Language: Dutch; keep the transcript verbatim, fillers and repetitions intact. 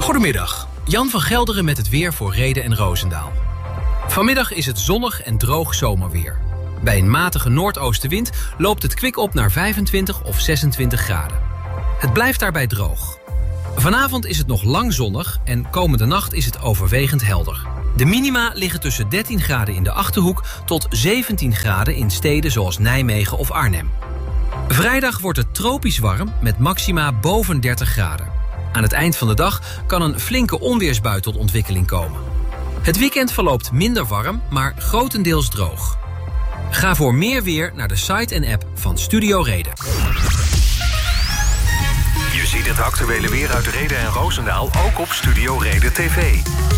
Goedemiddag, Jan van Gelderen met het weer voor Rheden en Roosendaal. Vanmiddag is het zonnig en droog zomerweer. Bij een matige noordoostenwind loopt het kwik op naar vijfentwintig of zesentwintig graden. Het blijft daarbij droog. Vanavond is het nog lang zonnig en komende nacht is het overwegend helder. De minima liggen tussen dertien graden in de Achterhoek tot zeventien graden in steden zoals Nijmegen of Arnhem. Vrijdag wordt het tropisch warm met maxima boven dertig graden. Aan het eind van de dag kan een flinke onweersbui tot ontwikkeling komen. Het weekend verloopt minder warm, maar grotendeels droog. Ga voor meer weer naar de site en app van Studio Reden. Je ziet het actuele weer uit Rheden en Roosendaal ook op Studio Reden T V.